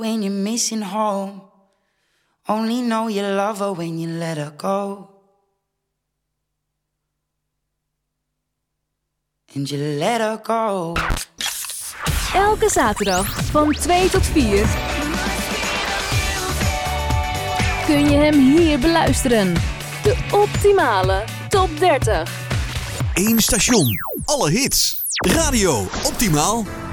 when you're missing home. Only know you love her when you let her go. And you let her go. Elke zaterdag van 2 tot 4 kun je hem hier beluisteren. De Optimale Top 30. 1 station, alle hits. Radio Optimaal.